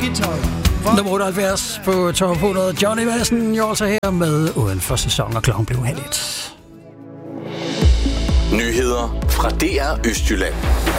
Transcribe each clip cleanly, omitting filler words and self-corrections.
Nummer 78 på top 100. Johnny Madsen, jo altså her med Uden for sæson, og klokken blev halvt. Nyheder fra DR Østjylland.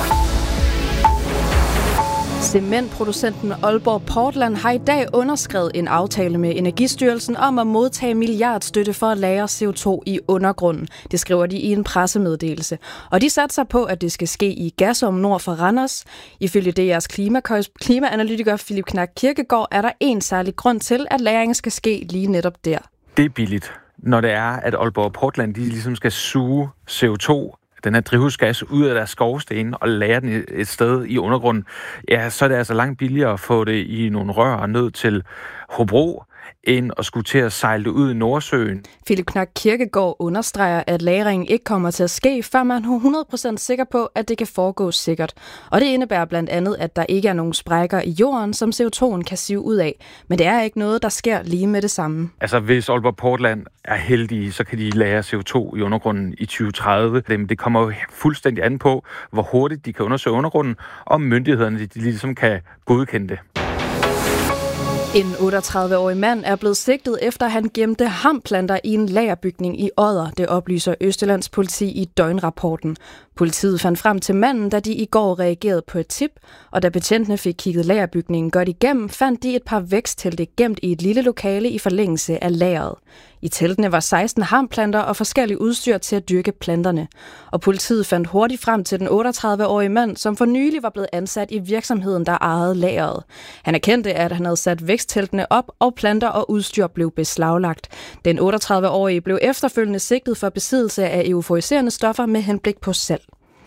Cementproducenten Aalborg Portland har i dag underskrevet en aftale med Energistyrelsen om at modtage milliardstøtte for at lagre CO2 i undergrunden. Det skriver de i en pressemeddelelse. Og de satser på, at det skal ske i Gasum nord for Randers. Ifølge DR's klimaanalytiker Philip Knack Kirkegaard er der en særlig grund til, at lagringen skal ske lige netop der. Det er billigt, når det er, at Aalborg Portland de ligesom skal suge CO2, den her drivhusgas, ud af deres skorsten og lagre den et sted i undergrunden, ja, så er det altså langt billigere at få det i nogle rør ned til Hobro, end at skulle til at sejle det ud i Nordsøen. Philip Knack Kirkegaard understreger, at lagringen ikke kommer til at ske, før man er 100% sikker på, at det kan foregå sikkert. Og det indebærer blandt andet, at der ikke er nogen sprækker i jorden, som CO2'en kan sive ud af. Men det er ikke noget, der sker lige med det samme. Altså, hvis Aalborg Portland er heldige, så kan de lagre CO2 i undergrunden i 2030. Det kommer jo fuldstændig an på, hvor hurtigt de kan undersøge undergrunden, og myndighederne de ligesom kan godkende det. En 38-årig mand er blevet sigtet efter, at han gemte hamplanter i en lagerbygning i Odder. Det oplyser Østjyllands politi i døgnrapporten. Politiet fandt frem til manden, da de i går reagerede på et tip, og da betjentene fik kigget lagerbygningen godt igennem, fandt de et par væksttelte gemt i et lille lokale i forlængelse af lageret. I teltene var 16 hamplanter og forskellige udstyr til at dyrke planterne. Og politiet fandt hurtigt frem til den 38-årige mand, som for nylig var blevet ansat i virksomheden, der ejede lageret. Han erkendte, at han havde sat vækstteltene op, og planter og udstyr blev beslaglagt. Den 38-årige blev efterfølgende sigtet for besiddelse af euforiserende stoffer med henblik på salg.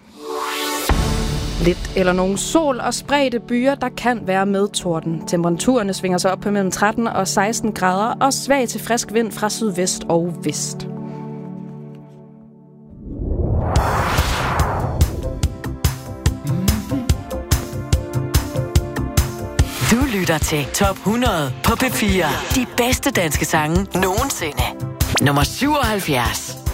Lidt eller nogen sol og spredte byer, der kan være med torden. Temperaturerne svinger sig op på mellem 13 og 16 grader og svag til frisk vind fra sydvest og vest. Du lytter til Top 100 på P4. De bedste danske sange nogensinde. Nummer 77.